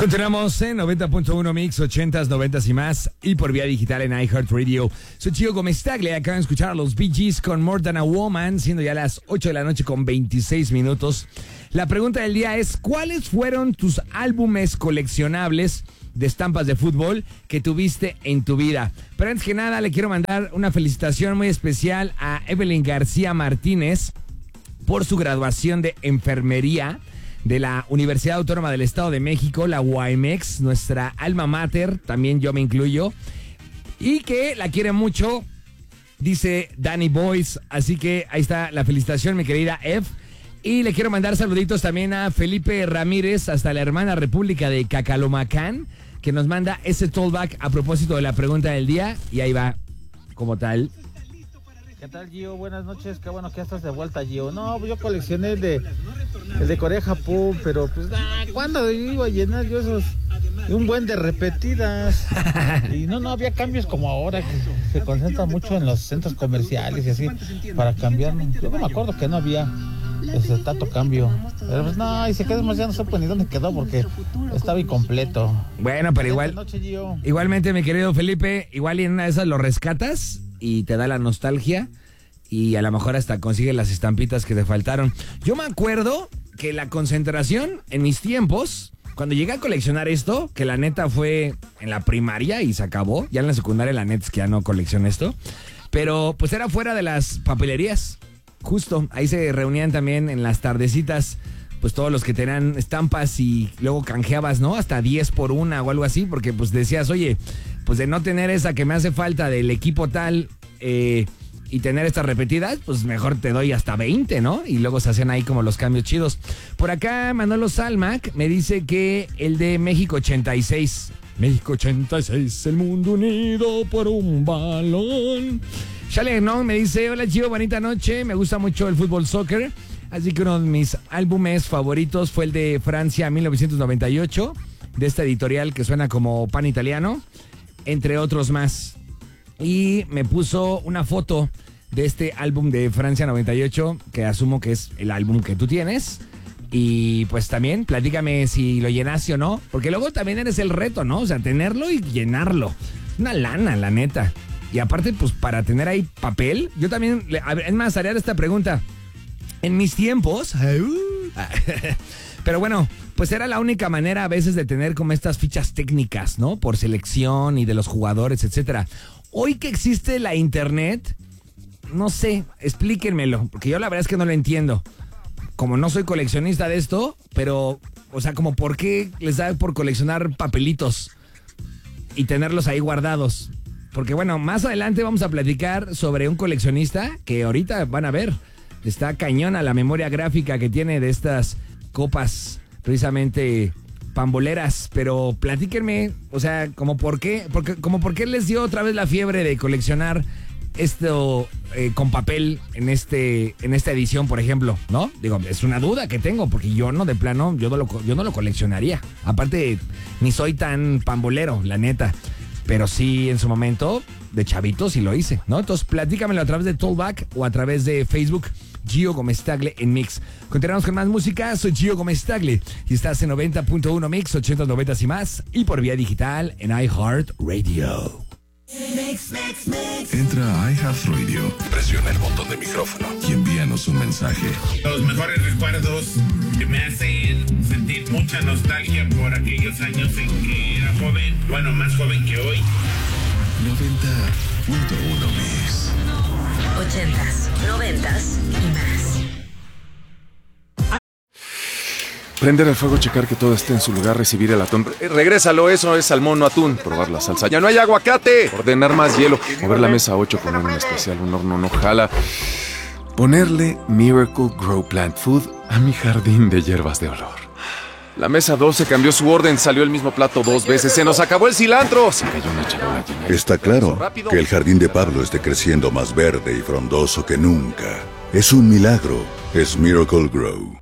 Continuamos en 90.1 Mix, 80s, 90s y más, y por vía digital en iHeartRadio. Soy Gio Gomez-Tagle, acaban de escuchar a los Bee Gees con More Than a Woman, siendo ya las 8 de la noche con 26 minutos. La pregunta del día es, ¿cuáles fueron tus álbumes coleccionables de estampas de fútbol que tuviste en tu vida? Pero antes que nada, le quiero mandar una felicitación muy especial a Evelyn García Martínez por su graduación de enfermería de la Universidad Autónoma del Estado de México, la UAMX, nuestra alma mater, también yo me incluyo, y que la quiere mucho, dice Danny Boyce. Así que ahí está la felicitación, mi querida Ev. Y le quiero mandar saluditos también a Felipe Ramírez, hasta la hermana República de Cacalomacán, que nos manda ese tollback a propósito de la pregunta del día, y ahí va como tal. ¿Qué tal, Gio? Buenas noches, qué bueno que ya estás de vuelta, Gio. No, yo coleccioné el de Corea Japón, pero pues, ¿cuándo iba a llenar yo esos? Un buen de repetidas. Y no había cambios como ahora, que se concentra mucho en los centros comerciales y así, para cambiar. Yo no me acuerdo que no había tanto cambio. Pero pues no, y se quedó, ya no supe ni dónde quedó porque estaba incompleto. Bueno, pero igual, igualmente, mi querido Felipe, igual y en una de esas lo rescatas y te da la nostalgia y a lo mejor hasta consigue las estampitas que te faltaron. Yo me acuerdo que la concentración en mis tiempos, cuando llegué a coleccionar esto, que la neta fue en la primaria y se acabó, ya en la secundaria la neta es que ya no coleccioné esto, pero pues era fuera de las papelerías, justo, ahí se reunían también en las tardecitas, pues todos los que tenían estampas y luego canjeabas, ¿no? Hasta 10 por una o algo así, porque pues decías, oye, pues de no tener esa que me hace falta del equipo tal y tener estas repetidas, pues mejor te doy hasta 20, ¿no? Y luego se hacían ahí como los cambios chidos. Por acá Manolo Salmac me dice que el de México 86. México 86, el mundo unido por un balón. Chale, no, me dice, hola Gio, bonita noche, me gusta mucho el fútbol soccer. Así que uno de mis álbumes favoritos fue el de Francia 1998, de esta editorial que suena como pan italiano, entre otros más. Y me puso una foto de este álbum de Francia 98, que asumo que es el álbum que tú tienes. Y pues también platícame si lo llenaste o no, porque luego también eres el reto, ¿no? O sea, tenerlo y llenarlo. Una lana, la neta. Y aparte, pues para tener ahí papel, yo también, es más, haría esta pregunta. En mis tiempos, pero bueno, pues era la única manera a veces de tener como estas fichas técnicas, ¿no? Por selección y de los jugadores, etcétera. Hoy que existe la internet, no sé, explíquenmelo, porque yo la verdad es que no lo entiendo. Como no soy coleccionista de esto, pero, o sea, como por qué les da por coleccionar papelitos y tenerlos ahí guardados. Porque bueno, más adelante vamos a platicar sobre un coleccionista que ahorita van a ver. Está cañona la memoria gráfica que tiene de estas copas precisamente pamboleras, pero platíquenme, o sea, como por qué les dio otra vez la fiebre de coleccionar esto con papel en esta edición, por ejemplo, ¿no? Digo, es una duda que tengo, porque yo no, de plano, yo no lo coleccionaría. Aparte, ni soy tan pambolero, la neta. Pero sí, en su momento, de chavito, sí lo hice, ¿no? Entonces, platícamelo a través de Tollback o a través de Facebook, Gio Gomez-Tagle en Mix. Continuamos con más música, soy Gio Gomez-Tagle y estás en 90.1 Mix, 80, 90 y más, y por vía digital en iHeartRadio. Entra a iHeartRadio, presiona el botón de micrófono y envíanos un mensaje. Los mejores recuerdos que me hacen sentir mucha nostalgia por aquellos años en que era joven, bueno, más joven que hoy. 90.1 Mix. 80s, 90s y más. Prender el fuego, checar que todo esté en su lugar, recibir el atún. Regrésalo, eso es salmón, no atún. Probar la salsa. ¡Ya no hay aguacate! Ordenar más hielo. Mover la mesa 8 con un especial, un horno no jala. Ponerle Miracle Grow Plant Food a mi jardín de hierbas de olor. La mesa 12 cambió su orden, salió el mismo plato 2 veces. ¡Se nos acabó el cilantro! Se cayó una charola llena. Está claro que el jardín de Pablo esté creciendo más verde y frondoso que nunca. Es un milagro. Es Miracle Grow.